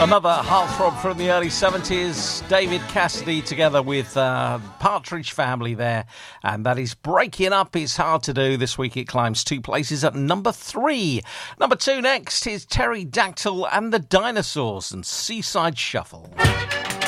Another heartthrob from the early 70s, David Cassidy together with Partridge Family there, and that is Breaking Up Is Hard to Do. This week it climbs 2 places at number 3. Number 2 next is Terry Dactyl and the Dinosaurs and Seaside Shuffle.